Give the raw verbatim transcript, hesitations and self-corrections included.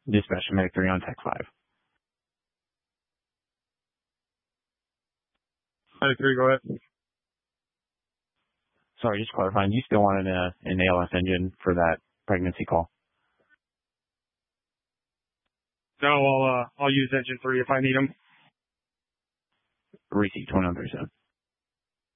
Dispatch to Medic three on Tech five. Medic three, go ahead. Sorry, just clarifying, you still wanted a, an A L S engine for that pregnancy call? No, I'll, uh, I'll use engine three if I need them. Receipt twenty-one thirty-seven.